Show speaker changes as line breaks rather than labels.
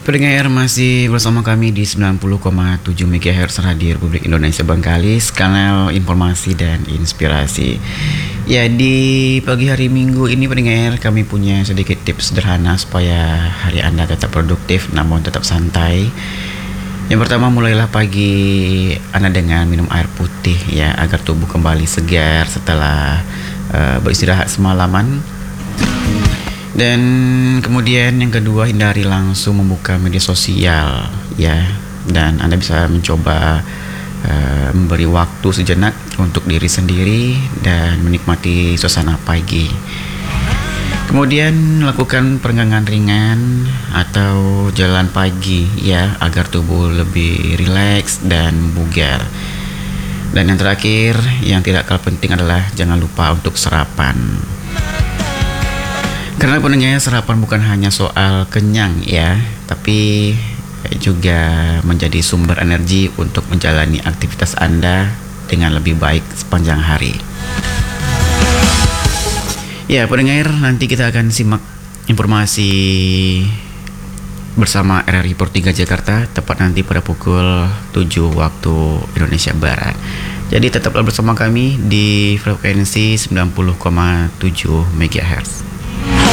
Pendengar masih bersama kami di 90,7 MHz Radio Republik Indonesia Bangkalis, kanal informasi dan inspirasi. Ya, di pagi hari Minggu ini pendengar, kami punya sedikit tips sederhana supaya hari Anda tetap produktif namun tetap santai. Yang pertama, mulailah pagi Anda dengan minum air putih ya, agar tubuh kembali segar setelah beristirahat semalaman. Dan kemudian yang kedua, hindari langsung membuka media sosial ya, dan Anda bisa mencoba memberi waktu sejenak untuk diri sendiri dan menikmati suasana pagi. Kemudian lakukan peregangan ringan atau jalan pagi ya, agar tubuh lebih rileks dan bugar. Dan yang terakhir, yang tidak kalah penting adalah jangan lupa untuk sarapan. Karena pendengar, sarapan bukan hanya soal kenyang ya, tapi juga menjadi sumber energi untuk menjalani aktivitas Anda dengan lebih baik sepanjang hari. Ya pendengar, nanti kita akan simak informasi bersama RRI Port 3 Jakarta, tepat nanti pada pukul 7 waktu Indonesia Barat. Jadi tetaplah bersama kami di frekuensi 90,7 MHz.